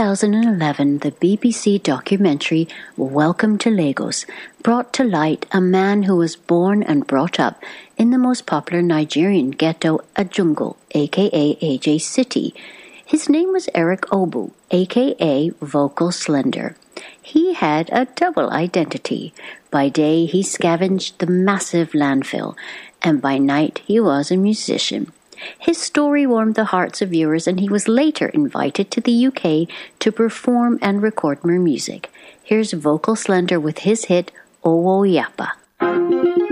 2011, the BBC documentary Welcome to Lagos brought to light a man who was born and brought up in the most popular Nigerian ghetto, Ajungo, aka AJ City. His name was Eric Obu, aka Vocal Slender. He had a double identity. By day, he scavenged the massive landfill, and by night, he was a musician. His story warmed the hearts of viewers, and he was later invited to the UK to perform and record more music. Here's Vocal Slender with his hit, Owo Yapa.